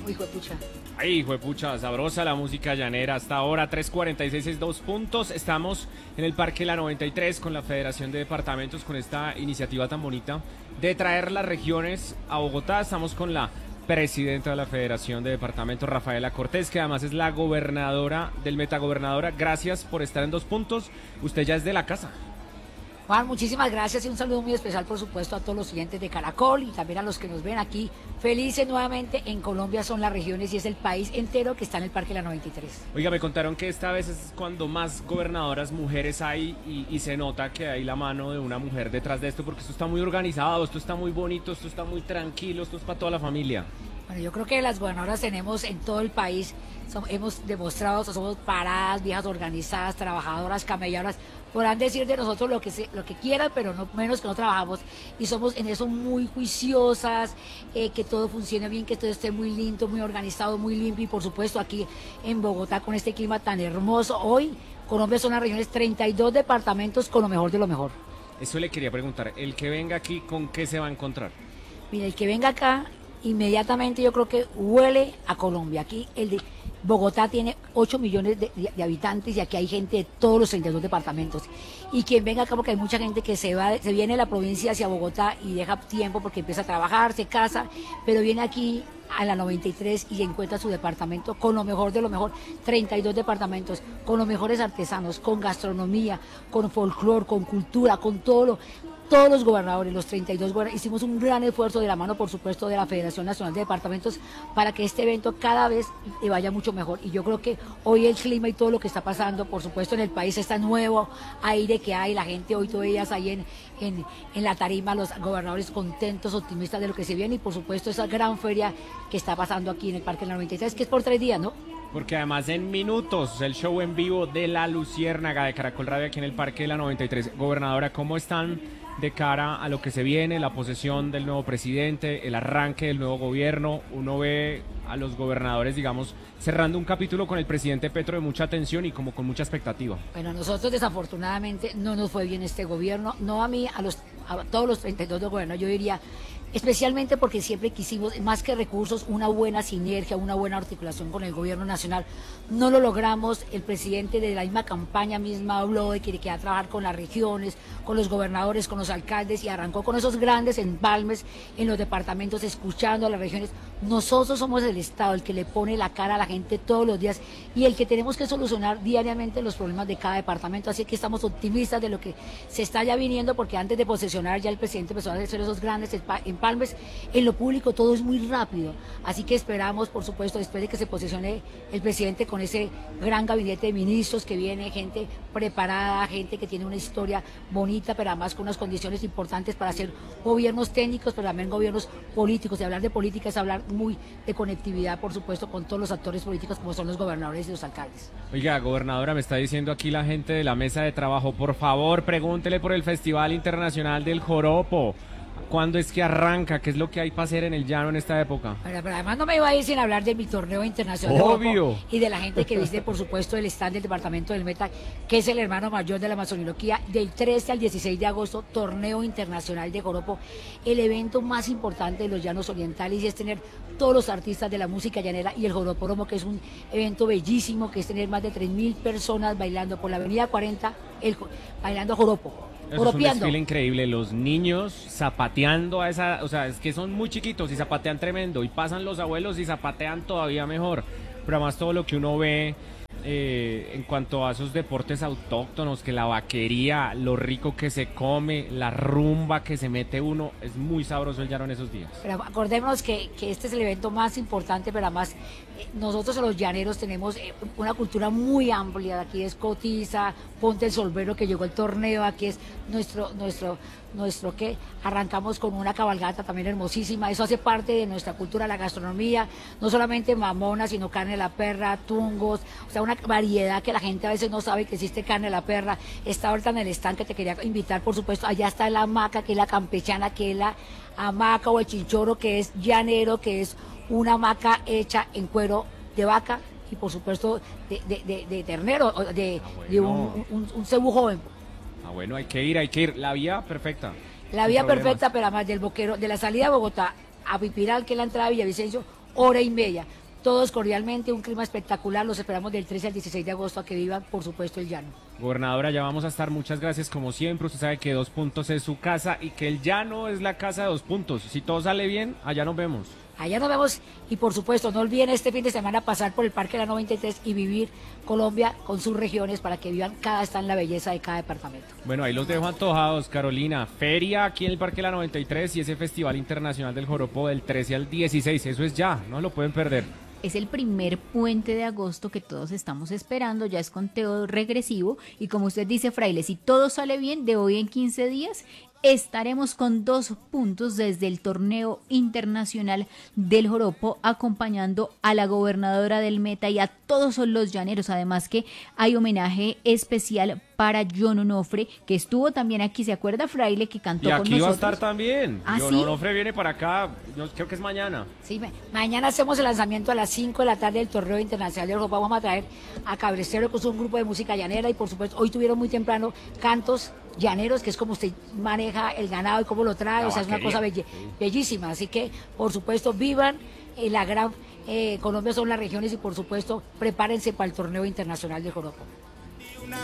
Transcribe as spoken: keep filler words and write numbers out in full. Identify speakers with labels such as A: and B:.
A: Uy, juepucha.
B: Ay, juepucha, sabrosa la música llanera. Hasta ahora, tres cuarenta y seis es dos puntos. Estamos en el Parque La noventa y tres con la Federación de Departamentos, con esta iniciativa tan bonita de traer las regiones a Bogotá. Estamos con la presidenta de la Federación de Departamentos, Rafaela Cortés, que además es la gobernadora del Metagobernadora. Gracias por estar en Dos Puntos. Usted ya es de la casa.
A: Juan, muchísimas gracias y un saludo muy especial, por supuesto, a todos los siguientes de Caracol y también a los que nos ven aquí. Felices nuevamente. En Colombia son las regiones y es el país entero que está en el Parque La noventa y tres.
B: Oiga, me contaron que esta vez es cuando más gobernadoras mujeres hay y, y se nota que hay la mano de una mujer detrás de esto, porque esto está muy organizado, esto está muy bonito, esto está muy tranquilo, esto es para toda la familia.
A: Bueno, yo creo que las gobernadoras tenemos en todo el país, son, hemos demostrado que somos paradas, viejas organizadas, trabajadoras, camelladoras. Podrán decir de nosotros lo que se, lo que quieran, pero no menos que no trabajamos y somos en eso muy juiciosas, eh, que todo funcione bien, que todo esté muy lindo, muy organizado, muy limpio y por supuesto aquí en Bogotá con este clima tan hermoso. Hoy Colombia son las regiones, treinta y dos departamentos con lo mejor de lo mejor.
B: Eso le quería preguntar, el que venga aquí, ¿con qué se va a encontrar?
A: Mira, el que venga acá inmediatamente yo creo que huele a Colombia. Aquí el de Bogotá tiene ocho millones de, de, de habitantes y aquí hay gente de todos los treinta y dos departamentos. Y quien venga acá, porque hay mucha gente que se va, se viene de la provincia hacia Bogotá y deja tiempo porque empieza a trabajar, se casa, pero viene aquí a la noventa y tres y encuentra su departamento con lo mejor de lo mejor, treinta y dos departamentos, con los mejores artesanos, con gastronomía, con folclor, con cultura, con todo lo... Todos los gobernadores, los treinta y dos gobernadores, hicimos un gran esfuerzo de la mano, por supuesto, de la Federación Nacional de Departamentos para que este evento cada vez vaya mucho mejor. Y yo creo que hoy el clima y todo lo que está pasando, por supuesto, en el país, este nuevo aire que hay, la gente hoy, tú veías ahí en, en, en la tarima, los gobernadores contentos, optimistas de lo que se viene y, por supuesto, esa gran feria que está pasando aquí en el Parque La noventa y tres, que es por tres días, ¿no?
B: Porque además en minutos el show en vivo de La Luciérnaga de Caracol Radio aquí en el Parque de La noventa y tres. Gobernadora, ¿cómo están de cara a lo que se viene, la posesión del nuevo presidente, el arranque del nuevo gobierno? Uno ve a los gobernadores, digamos, cerrando un capítulo con el presidente Petro de mucha tensión y como con mucha expectativa.
A: Bueno, a nosotros desafortunadamente no nos fue bien este gobierno, no a mí, a, los, a todos los treinta y dos de gobierno, yo diría... Especialmente porque siempre quisimos, más que recursos, una buena sinergia, una buena articulación con el gobierno nacional. No lo logramos, el presidente de la misma campaña misma habló de que quería trabajar con las regiones, con los gobernadores, con los alcaldes y arrancó con esos grandes empalmes en los departamentos, escuchando a las regiones. Nosotros somos el Estado, el que le pone la cara a la gente todos los días y el que tenemos que solucionar diariamente los problemas de cada departamento, así que estamos optimistas de lo que se está ya viniendo, porque antes de posesionar ya el presidente empezó a hacer esos grandes empalmes. Palmes, en lo público todo es muy rápido, así que esperamos, por supuesto, después de que se posesione el presidente con ese gran gabinete de ministros que viene, gente preparada, gente que tiene una historia bonita, pero además con unas condiciones importantes para hacer gobiernos técnicos, pero también gobiernos políticos. Y hablar de política es hablar muy de conectividad, por supuesto, con todos los actores políticos como son los gobernadores y los alcaldes.
B: Oiga, gobernadora, me está diciendo aquí la gente de la mesa de trabajo, por favor, pregúntele por el Festival Internacional del Joropo. ¿Cuándo es que arranca? ¿Qué es lo que hay para hacer en el llano en esta época?
A: Pero, pero además no me iba a ir sin hablar de mi torneo internacional.
B: Obvio.
A: Y de la gente que viste, por supuesto, el stand del departamento del Meta, que es el hermano mayor de la Amazoniloquía, del trece al dieciséis de agosto, torneo internacional de joropo, el evento más importante de los llanos orientales, y es tener todos los artistas de la música llanera y el joropódromo, que es un evento bellísimo, que es tener más de tres mil personas bailando por la avenida cuarenta, el, bailando joropo.
B: Eso es un desfile increíble, los niños zapateando a esa, o sea, es que son muy chiquitos y zapatean tremendo, y pasan los abuelos y zapatean todavía mejor, pero además todo lo que uno ve eh, en cuanto a esos deportes autóctonos, que la vaquería, lo rico que se come, la rumba que se mete uno, es muy sabroso el llano en esos días.
A: Pero acordémonos que, que este es el evento más importante, pero además eh, nosotros los llaneros tenemos eh, una cultura muy amplia. Aquí es Cotiza, Ponte el Solvero, que llegó el torneo, aquí es nuestro, nuestro, nuestro que arrancamos con una cabalgata también hermosísima. Eso hace parte de nuestra cultura, la gastronomía, no solamente mamona, sino carne de la perra, tungos, o sea, una variedad que la gente a veces no sabe que existe carne de la perra. Está ahorita en el stand que te quería invitar, por supuesto. Allá está la hamaca, que es la campechana, que es la hamaca o el chinchorro, que es llanero, que es una hamaca hecha en cuero de vaca y por supuesto de, de, de, de ternero, de, ah, bueno. de un, un, un cebú joven.
B: Ah, bueno, hay que ir, hay que ir. La vía perfecta.
A: La vía perfecta, pero además del Boquero, de la salida de Bogotá a Pipiral, que es la entrada de Villavicencio, hora y media. todos cordialmente, un clima espectacular, los esperamos del trece al dieciséis de agosto a que vivan, por supuesto, el llano.
B: Gobernadora, ya vamos a estar, muchas gracias como siempre, usted sabe que Dos Puntos es su casa y que el llano es la casa de Dos Puntos, si todo sale bien, allá nos vemos.
A: Allá nos vemos y por supuesto no olviden este fin de semana pasar por el Parque de la noventa y tres y vivir Colombia con sus regiones para que vivan cada está en la belleza de cada departamento.
B: Bueno, ahí los dejo antojados, Carolina. Feria aquí en el Parque de la noventa y tres y ese Festival Internacional del Joropo del trece al dieciséis, eso es ya, no lo pueden perder.
C: Es el primer puente de agosto que todos estamos esperando, ya es conteo regresivo y como usted dice, Fraile, si todo sale bien, de hoy en quince días estaremos con dos puntos desde el torneo internacional del Joropo acompañando a la gobernadora del Meta y a todos los llaneros, además que hay homenaje especial para John Onofre, que estuvo también aquí, ¿se acuerda, Fraile, que cantó
B: y
C: con
B: aquí
C: nosotros?
B: va a estar también.
C: ¿Ah,
B: John
C: sí?
B: Onofre viene para acá, yo creo que es mañana.
A: Sí, ma- mañana hacemos el lanzamiento a las cinco de la tarde del torneo internacional del Joropo. Vamos a traer a Cabrecero, que es un grupo de música llanera, y por supuesto hoy tuvieron muy temprano cantos llaneros, que es como usted maneja el ganado y cómo lo trae,
B: La
A: o sea, es una
B: vaquería.
A: cosa belle- bellísima. Así que, por supuesto, vivan eh, la gran eh, Colombia son las regiones y por supuesto prepárense para el torneo internacional del Joropo.